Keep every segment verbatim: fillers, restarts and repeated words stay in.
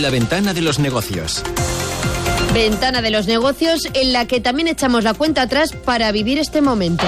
la ventana de los negocios. Ventana de los negocios en la que también echamos la cuenta atrás para vivir este momento.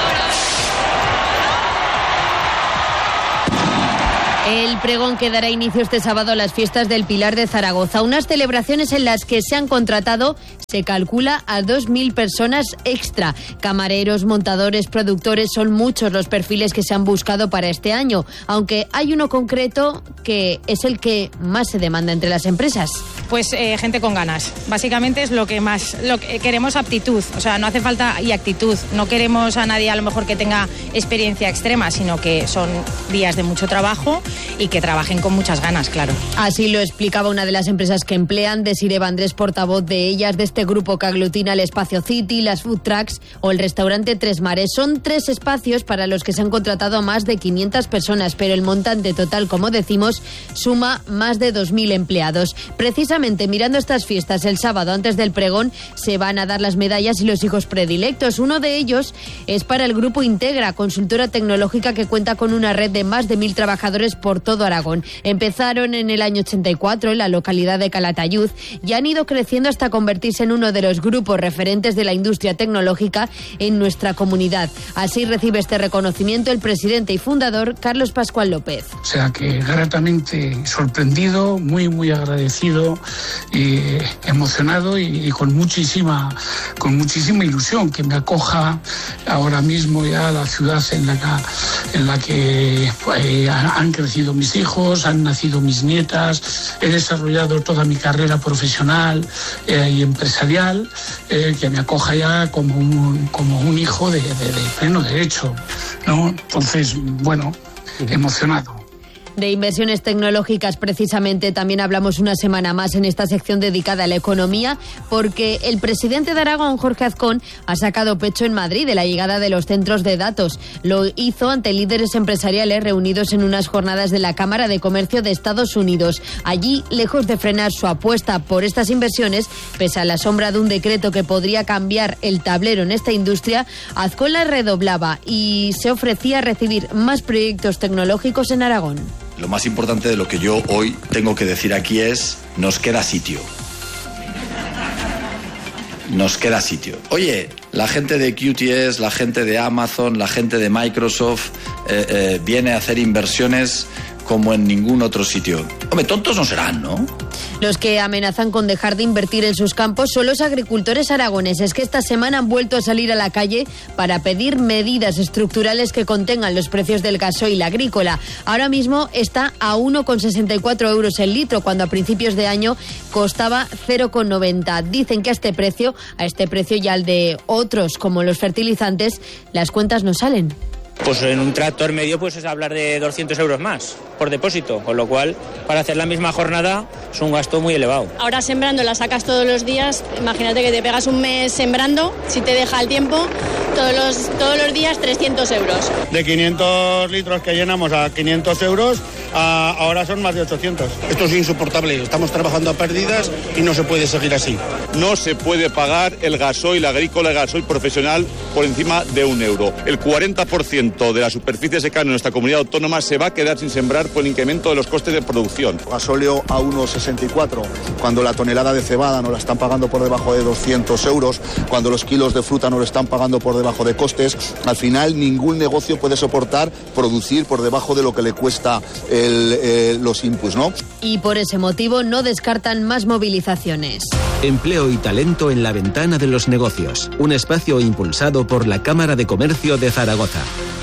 El pregón que dará inicio este sábado a las fiestas del Pilar de Zaragoza, unas celebraciones en las que se han contratado, se calcula, a dos mil personas extra. Camareros, montadores, productores, son muchos los perfiles que se han buscado para este año, aunque hay uno concreto que es el que más se demanda entre las empresas. Pues eh, gente con ganas. Básicamente es lo que más lo que queremos, aptitud. O sea, no hace falta y actitud. No queremos a nadie a lo mejor que tenga experiencia extrema, sino que son días de mucho trabajo y que trabajen con muchas ganas, claro. Así lo explicaba una de las empresas que emplean, Desiree Vandrés, portavoz de ellas, de este grupo que aglutina el Espacio City, las Food Trucks o el restaurante Tres Mares. Son tres espacios para los que se han contratado a más de quinientas personas, pero el montante total, como decimos, suma más de dos mil empleados. Precisamente mirando estas fiestas, el sábado antes del pregón se van a dar las medallas y los hijos predilectos. Uno de ellos es para el grupo Integra, consultora tecnológica que cuenta con una red de más de mil trabajadores por todo Aragón. Empezaron en el año ochenta y cuatro en la localidad de Calatayud y han ido creciendo hasta convertirse en uno de los grupos referentes de la industria tecnológica en nuestra comunidad. Así recibe este reconocimiento el presidente y fundador Carlos Pascual López. O sea que gratamente sorprendido, muy muy agradecido y emocionado y, y con muchísima con muchísima ilusión que me acoja ahora mismo ya la ciudad en la que, en la que pues, han crecido mis hijos, han nacido mis nietas, he desarrollado toda mi carrera profesional eh, y empresarial, eh, que me acoja ya como un, como un hijo de, de, de pleno derecho, ¿no? Entonces, bueno, emocionado. De inversiones tecnológicas, precisamente, también hablamos una semana más en esta sección dedicada a la economía, porque el presidente de Aragón, Jorge Azcón, ha sacado pecho en Madrid de la llegada de los centros de datos. Lo hizo ante líderes empresariales reunidos en unas jornadas de la Cámara de Comercio de Estados Unidos. Allí, lejos de frenar su apuesta por estas inversiones, pese a la sombra de un decreto que podría cambiar el tablero en esta industria, Azcón la redoblaba y se ofrecía a recibir más proyectos tecnológicos en Aragón. Lo más importante de lo que yo hoy tengo que decir aquí es, nos queda sitio. Nos queda sitio. Oye, la gente de Q T S, la gente de Amazon, la gente de Microsoft eh, eh, viene a hacer inversiones como en ningún otro sitio. Hombre, tontos no serán, ¿no? Los que amenazan con dejar de invertir en sus campos son los agricultores aragoneses, que esta semana han vuelto a salir a la calle para pedir medidas estructurales que contengan los precios del gasoil agrícola. Ahora mismo está a uno coma sesenta y cuatro euros el litro, cuando a principios de año costaba cero coma noventa. Dicen que a este precio, a este precio y al de otros como los fertilizantes, las cuentas no salen. Pues en un tractor medio pues es hablar de doscientos euros más por depósito, con lo cual para hacer la misma jornada es un gasto muy elevado. Ahora sembrando la sacas todos los días, imagínate que te pegas un mes sembrando, si te deja el tiempo, todos los, todos los días trescientos euros. De quinientos litros que llenamos a quinientos euros, a, ahora son más de ochocientos. Esto es insoportable, estamos trabajando a pérdidas y no se puede seguir así. No se puede pagar el gasoil agrícola, el gasoil profesional por encima de un euro. El cuarenta por ciento de la superficie secana en nuestra comunidad autónoma se va a quedar sin sembrar por el incremento de los costes de producción. Gasóleo a uno coma sesenta y cuatro, cuando la tonelada de cebada no la están pagando por debajo de doscientos euros, cuando los kilos de fruta no lo están pagando por debajo de costes, al final ningún negocio puede soportar producir por debajo de lo que le cuesta el, eh, los inputs, ¿no? Y por ese motivo no descartan más movilizaciones. Empleo y talento en la ventana de los negocios. Un espacio impulsado por la Cámara de Comercio de Zaragoza.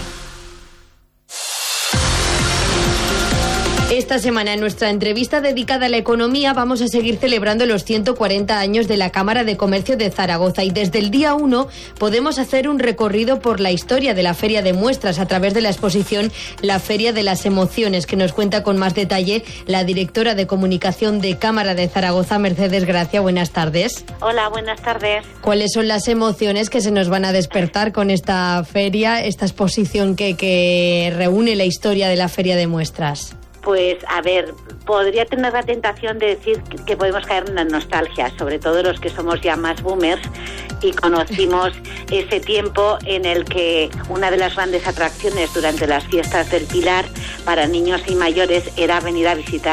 Esta semana, en nuestra entrevista dedicada a la economía, vamos a seguir celebrando los ciento cuarenta años de la Cámara de Comercio de Zaragoza, y desde el día uno podemos hacer un recorrido por la historia de la Feria de Muestras a través de la exposición La Feria de las Emociones, que nos cuenta con más detalle la directora de comunicación de Cámara de Zaragoza, Mercedes Gracia. Buenas tardes. Hola, buenas tardes. ¿Cuáles son las emociones que se nos van a despertar con esta feria, esta exposición que, que reúne la historia de la Feria de Muestras? Pues, a ver, podría tener la tentación de decir que podemos caer en la nostalgia, sobre todo los que somos ya más boomers y conocimos ese tiempo en el que una de las grandes atracciones durante las fiestas del Pilar para niños y mayores era venir a visitar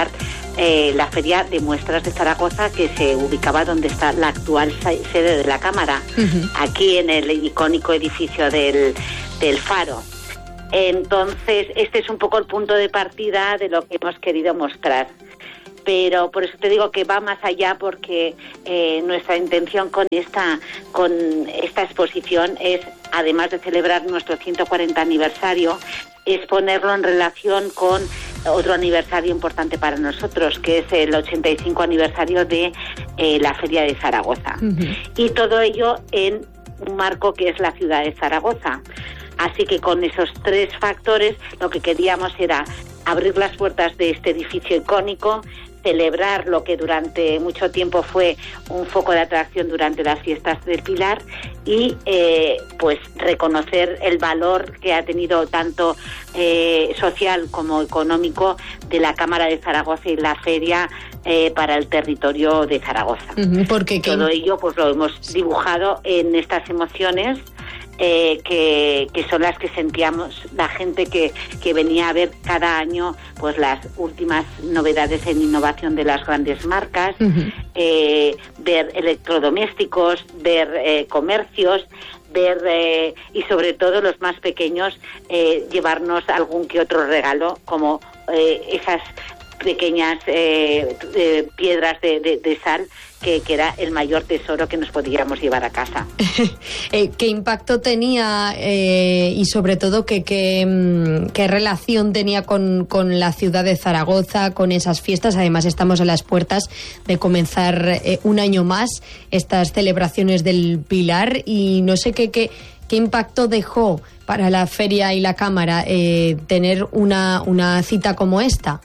eh, la Feria de Muestras de Zaragoza, que se ubicaba donde está la actual sede de la Cámara, uh-huh. aquí en el icónico edificio del, del Faro. Entonces, este es un poco el punto de partida de lo que hemos querido mostrar. Pero por eso te digo que va más allá, porque eh, nuestra intención con esta con esta exposición es, además de celebrar nuestro ciento cuarenta aniversario, es ponerlo en relación con otro aniversario importante para nosotros, que es el ochenta y cinco aniversario de eh, la Feria de Zaragoza. Uh-huh. Y todo ello en un marco que es la ciudad de Zaragoza. Así que con esos tres factores lo que queríamos era abrir las puertas de este edificio icónico, celebrar lo que durante mucho tiempo fue un foco de atracción durante las fiestas del Pilar y eh, pues reconocer el valor que ha tenido tanto eh, social como económico de la Cámara de Zaragoza y la feria eh, para el territorio de Zaragoza. Uh-huh, porque todo ¿qué? ello pues lo hemos dibujado en estas emociones Eh, que, que son las que sentíamos la gente que, que venía a ver cada año pues las últimas novedades en innovación de las grandes marcas, uh-huh. eh, ver electrodomésticos, ver eh, comercios, ver eh, y sobre todo los más pequeños eh, llevarnos algún que otro regalo, como eh, esas pequeñas eh, eh, piedras de, de, de sal que, que era el mayor tesoro que nos podíamos llevar a casa. eh, ¿Qué impacto tenía eh, y sobre todo qué, qué, qué relación tenía con, con la ciudad de Zaragoza, con esas fiestas? Además estamos a las puertas de comenzar eh, un año más estas celebraciones del Pilar y no sé qué, qué, qué impacto dejó para la feria y la Cámara eh, tener una, una cita como esta.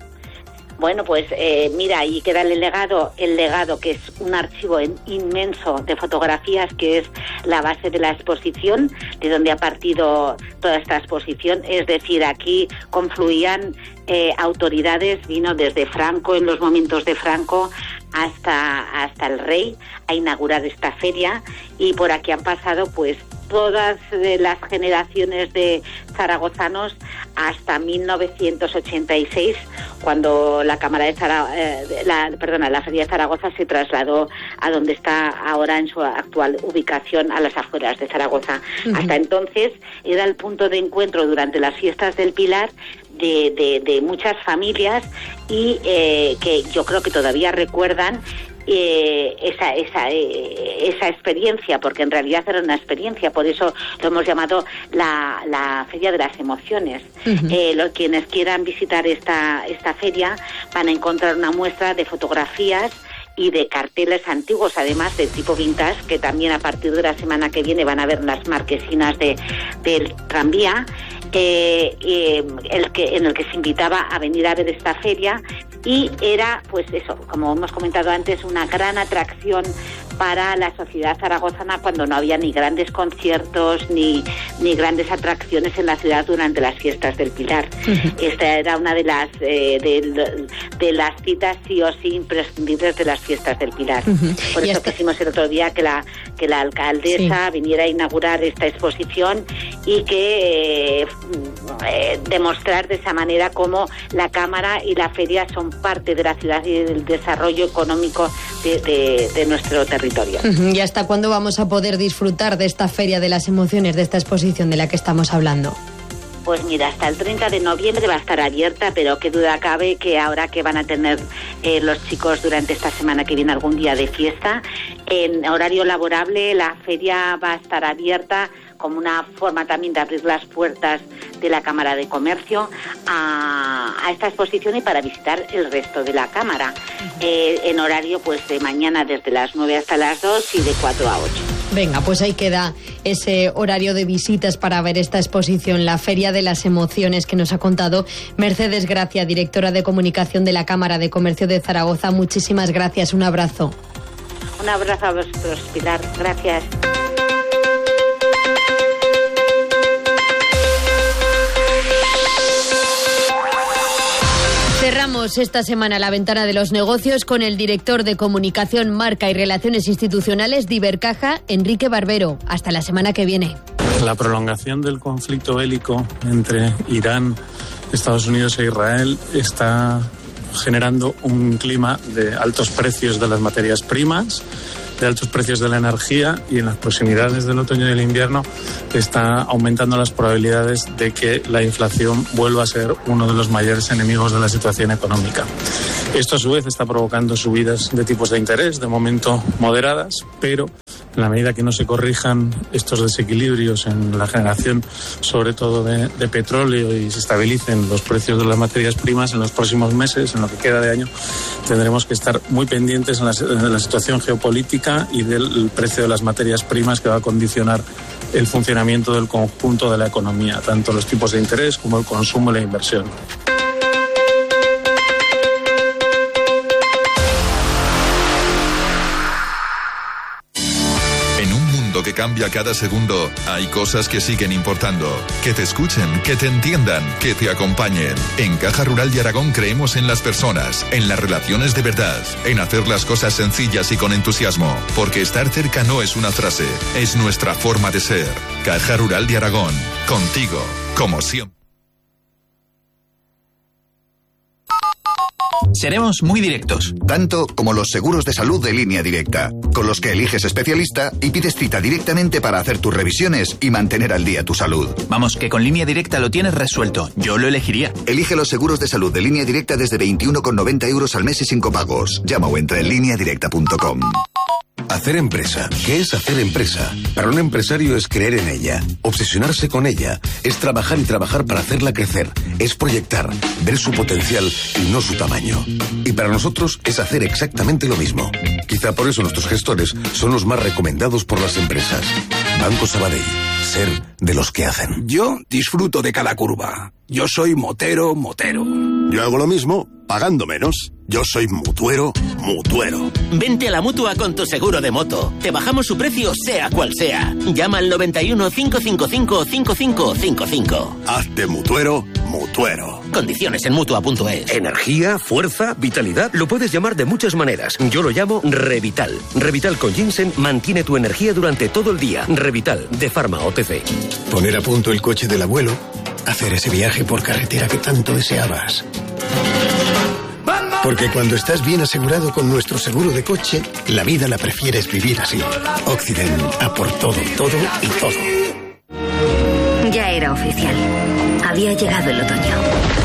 Bueno, pues eh, mira, ahí queda el legado, el legado que es un archivo en, inmenso de fotografías, que es la base de la exposición, de donde ha partido toda esta exposición. Es decir, aquí confluían eh, autoridades, vino desde Franco, en los momentos de Franco, hasta, hasta el rey, a inaugurar esta feria, y por aquí han pasado pues todas las generaciones de zaragozanos hasta mil novecientos ochenta y seis, cuando la Cámara de Zaragoza, eh, la, perdona, la Feria de Zaragoza se trasladó a donde está ahora en su actual ubicación, a las afueras de Zaragoza. Uh-huh. Hasta entonces era el punto de encuentro durante las fiestas del Pilar de, de, de muchas familias y eh, que yo creo que todavía recuerdan Eh, esa esa eh, esa experiencia, porque en realidad era una experiencia, por eso lo hemos llamado la, la Feria de las Emociones. Uh-huh. Eh, los quienes quieran visitar esta esta feria van a encontrar una muestra de fotografías y de carteles antiguos, además de tipo vintage, que también a partir de la semana que viene van a ver las marquesinas de del tranvía, eh, eh, el que en el que se invitaba a venir a ver esta feria. Y era, pues eso, como hemos comentado antes, una gran atracción para la sociedad zaragozana cuando no había ni grandes conciertos ni, ni grandes atracciones en la ciudad durante las fiestas del Pilar. Uh-huh. Esta era una de las eh, de, de las citas sí o sí imprescindibles de las fiestas del Pilar. Uh-huh. Por eso hasta... quisimos el otro día que la, que la alcaldesa sí. viniera a inaugurar esta exposición y que eh, eh, demostrar de esa manera cómo la Cámara y la feria son parte de la ciudad y del desarrollo económico de, de, de nuestro territorio. ¿Y hasta cuándo vamos a poder disfrutar de esta Feria de las Emociones, de esta exposición de la que estamos hablando? Pues mira, hasta el treinta de noviembre va a estar abierta, pero qué duda cabe que ahora que van a tener eh, los chicos durante esta semana que viene algún día de fiesta, en horario laborable la feria va a estar abierta como una forma también de abrir las puertas de la Cámara de Comercio a, a esta exposición y para visitar el resto de la Cámara, eh, en horario pues de mañana desde las nueve hasta las dos y de cuatro a ocho. Venga, pues ahí queda ese horario de visitas para ver esta exposición, la Feria de las Emociones, que nos ha contado Mercedes Gracia, directora de comunicación de la Cámara de Comercio de Zaragoza. Muchísimas gracias, un abrazo. Un abrazo a vosotros, Pilar. Gracias. Cerramos esta semana la ventana de los negocios con el director de Comunicación, Marca y Relaciones Institucionales de Ibercaja, Enrique Barbero. Hasta la semana que viene. La prolongación del conflicto bélico entre Irán, Estados Unidos e Israel está generando un clima de altos precios de las materias primas, de altos precios de la energía, y en las proximidades del otoño y del invierno está aumentando las probabilidades de que la inflación vuelva a ser uno de los mayores enemigos de la situación económica. Esto a su vez está provocando subidas de tipos de interés, de momento moderadas, pero en la medida que no se corrijan estos desequilibrios en la generación, sobre todo de, de petróleo, y se estabilicen los precios de las materias primas en los próximos meses, en lo que queda de año, tendremos que estar muy pendientes en la, en la situación geopolítica y del precio de las materias primas, que va a condicionar el funcionamiento del conjunto de la economía, tanto los tipos de interés como el consumo y la inversión. Que cambia cada segundo, hay cosas que siguen importando. Que te escuchen, que te entiendan, que te acompañen. En Caja Rural de Aragón creemos en las personas, en las relaciones de verdad, en hacer las cosas sencillas y con entusiasmo. Porque estar cerca no es una frase, es nuestra forma de ser. Caja Rural de Aragón, contigo, como siempre. Seremos muy directos. Tanto como los seguros de salud de Línea Directa, con los que eliges especialista y pides cita directamente para hacer tus revisiones y mantener al día tu salud. Vamos, que con Línea Directa lo tienes resuelto. Yo lo elegiría. Elige los seguros de salud de Línea Directa desde veintiuno con noventa euros al mes y sin copagos. Llama o entra en línea directa punto com. Hacer empresa. ¿Qué es hacer empresa? Para un empresario es creer en ella, obsesionarse con ella, es trabajar y trabajar para hacerla crecer, es proyectar, ver su potencial y no su tamaño. Y para nosotros es hacer exactamente lo mismo. Quizá por eso nuestros gestores son los más recomendados por las empresas. Banco Sabadell. Ser de los que hacen. Yo disfruto de cada curva. Yo soy motero, motero. Yo hago lo mismo, pagando menos. Yo soy mutuero, mutuero. Vente a la Mutua con tu seguro de moto. Te bajamos su precio sea cual sea. Llama al noventa y uno, cinco cinco cinco, cinco cinco cinco cinco. Hazte mutuero, mutuero. Condiciones en Mutua punto es. Energía, fuerza, vitalidad. Lo puedes llamar de muchas maneras. Yo lo llamo Revital. Revital con ginseng mantiene tu energía durante todo el día. Revital, de Pharma O T C. Poner a punto el coche del abuelo. Hacer ese viaje por carretera que tanto deseabas. Porque cuando estás bien asegurado con nuestro seguro de coche, la vida la prefieres vivir así. Occident, a por todo, todo y todo. Ya era oficial. Había llegado el otoño.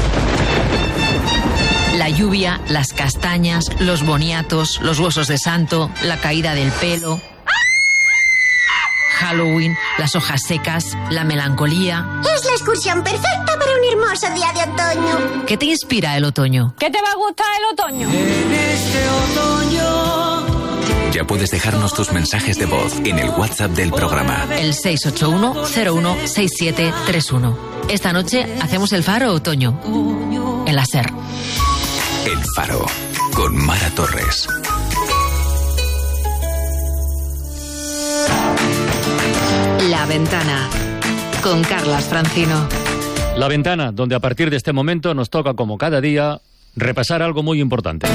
La lluvia, las castañas, los boniatos, los huesos de santo, la caída del pelo, Halloween, las hojas secas, la melancolía. Es la excursión perfecta para un hermoso día de otoño. ¿Qué te inspira el otoño? ¿Qué te va a gustar el otoño? En este otoño. Ya puedes dejarnos tus mensajes de voz en el WhatsApp del programa. El seis ocho uno, cero uno, seis siete tres uno. Esta noche hacemos el Faro Otoño. En la SER. El Faro, con Mara Torres. La Ventana, con Carlas Francino. La Ventana, donde a partir de este momento nos toca, como cada día, repasar algo muy importante.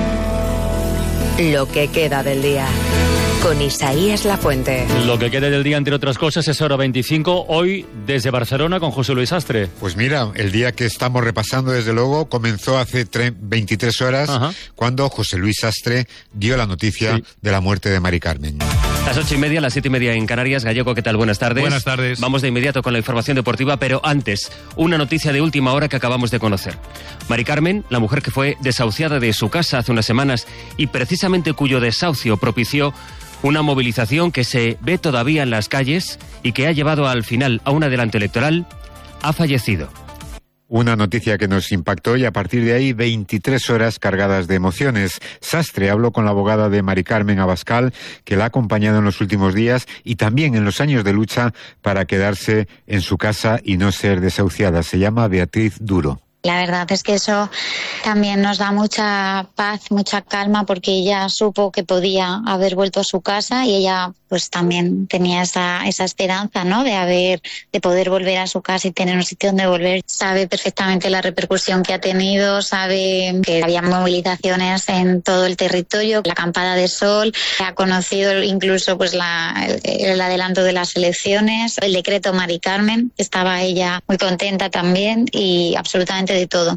Lo que queda del día, con Isaías Lafuente. Lo que queda del día, entre otras cosas, es hora veinticinco, hoy desde Barcelona con José Luis Astre. Pues mira, el día que estamos repasando, desde luego, comenzó hace veintitrés horas, Ajá. cuando José Luis Astre dio la noticia sí. de la muerte de Mari Carmen. Las ocho y media, las siete y media en Canarias. Gallego, ¿qué tal? Buenas tardes. Buenas tardes. Vamos de inmediato con la información deportiva, pero antes, una noticia de última hora que acabamos de conocer. Mari Carmen, la mujer que fue desahuciada de su casa hace unas semanas y precisamente cuyo desahucio propició una movilización que se ve todavía en las calles y que ha llevado al final a un adelanto electoral, ha fallecido. Una noticia que nos impactó y a partir de ahí veintitrés horas cargadas de emociones. Sastre habló con la abogada de Mari Carmen Abascal, que la ha acompañado en los últimos días y también en los años de lucha para quedarse en su casa y no ser desahuciada. Se llama Beatriz Duro. La verdad es que eso también nos da mucha paz, mucha calma, porque ella supo que podía haber vuelto a su casa y ella pues también tenía esa esa esperanza, ¿no? De haber de poder volver a su casa y tener un sitio donde volver. Sabe perfectamente la repercusión que ha tenido, sabe que había movilizaciones en todo el territorio, la acampada de sol, ha conocido incluso pues la el, el adelanto de las elecciones, el decreto Mari Carmen, estaba ella muy contenta también y absolutamente de todo.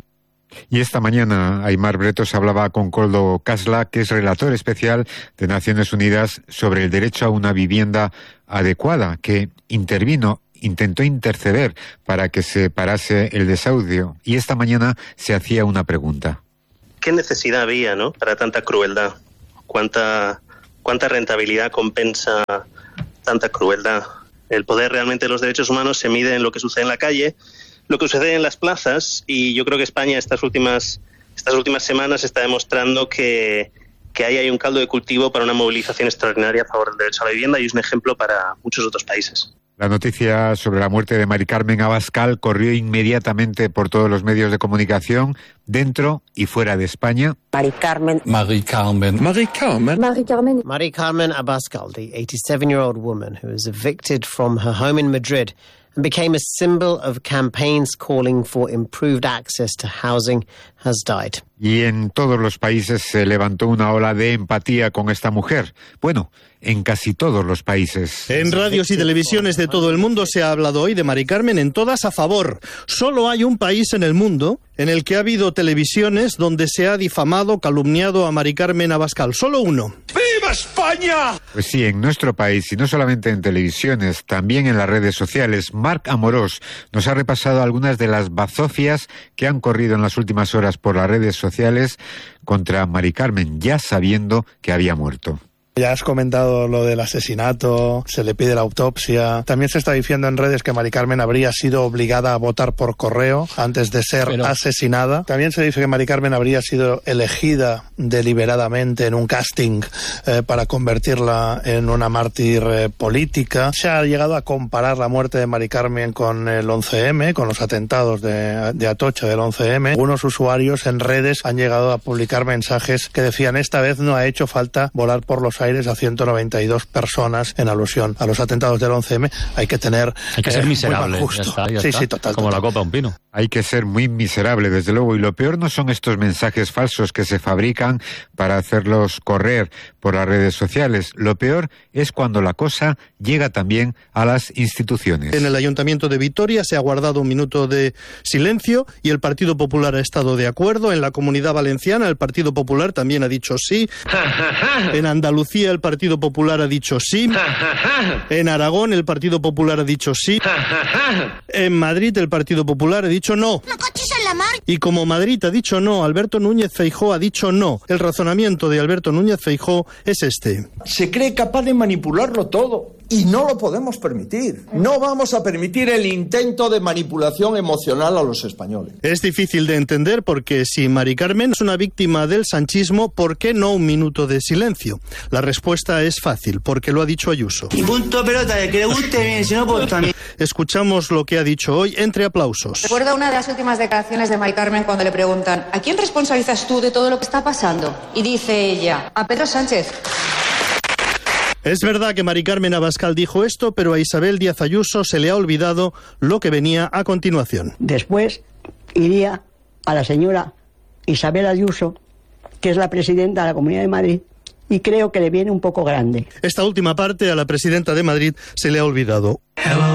Y esta mañana Aimar Bretos hablaba con Koldo Casla, que es relator especial de Naciones Unidas sobre el derecho a una vivienda adecuada, que intervino, intentó interceder para que se parase el desahucio. Y esta mañana se hacía una pregunta. ¿Qué necesidad había, ¿no?, para tanta crueldad? ¿Cuánta, cuánta rentabilidad compensa tanta crueldad? El poder realmente de los derechos humanos se mide en lo que sucede en la calle, lo que sucede en las plazas, y yo creo que España estas últimas estas últimas semanas está demostrando que, que ahí hay un caldo de cultivo para una movilización extraordinaria a favor del derecho a la vivienda, y es un ejemplo para muchos otros países. La noticia sobre la muerte de Mari Carmen Abascal corrió inmediatamente por todos los medios de comunicación, dentro y fuera de España. Mari Carmen. Mari Carmen. Mari Carmen. Mari Carmen. Mari Carmen Abascal, the eighty-seven-year-old woman who was evicted from her home in Madrid and became a symbol of campaigns calling for improved access to housing, has died. Y en todos los países se levantó una ola de empatía con esta mujer. Bueno, en casi todos los países. En radios y televisiones de todo el mundo se ha hablado hoy de Mari Carmen, en todas a favor. Solo hay un país en el mundo en el que ha habido televisiones donde se ha difamado, calumniado a Mari Carmen Abascal. Solo uno. ¡Viva España! Pues sí, en nuestro país, y no solamente en televisiones, también en las redes sociales. Marc Amorós nos ha repasado algunas de las bazofias que han corrido en las últimas horas por las redes sociales contra Mari Carmen, ya sabiendo que había muerto. Ya has comentado lo del asesinato, se le pide la autopsia. También se está diciendo en redes que Mari Carmen habría sido obligada a votar por correo antes de ser Pero... asesinada. También se dice que Mari Carmen habría sido elegida deliberadamente en un casting eh, para convertirla en una mártir eh, política. Se ha llegado a comparar la muerte de Mari Carmen con el once eme, con los atentados de, de Atocha del once eme. Algunos usuarios en redes han llegado a publicar mensajes que decían: esta vez no ha hecho falta volar por los aires a ciento noventa y dos personas, en alusión a los atentados del once eme. Hay que tener... Hay que eh, ser miserable. Justo. Ya está, ya sí, está. sí, total. Como total. la copa de un pino. Hay que ser muy miserable, desde luego. Y lo peor no son estos mensajes falsos que se fabrican para hacerlos correr por las redes sociales. Lo peor es cuando la cosa llega también a las instituciones. En el Ayuntamiento de Vitoria se ha guardado un minuto de silencio y el Partido Popular ha estado de acuerdo. En la Comunidad Valenciana el Partido Popular también ha dicho sí. En Andalucía el Partido Popular ha dicho sí. En Aragón el Partido Popular ha dicho sí. En Madrid el Partido Popular ha dicho no. Y como Madrid ha dicho no, Alberto Núñez Feijóo ha dicho no. El razonamiento de Alberto Núñez Feijóo es este. Se cree capaz de manipularlo todo. Y no lo podemos permitir. No vamos a permitir el intento de manipulación emocional a los españoles. Es difícil de entender porque si Mari Carmen es una víctima del sanchismo, ¿por qué no un minuto de silencio? La respuesta es fácil, porque lo ha dicho Ayuso. Y punto pelota, de que le guste bien, si no, pues también. Escuchamos lo que ha dicho hoy entre aplausos. Recuerdo una de las últimas declaraciones de Mari Carmen cuando le preguntan: ¿a quién responsabilizas tú de todo lo que está pasando? Y dice ella: a Pedro Sánchez. Es verdad que Mari Carmen Abascal dijo esto, pero a Isabel Díaz Ayuso se le ha olvidado lo que venía a continuación. Después iría a la señora Isabel Ayuso, que es la presidenta de la Comunidad de Madrid, y creo que le viene un poco grande. Esta última parte a la presidenta de Madrid se le ha olvidado. Hello.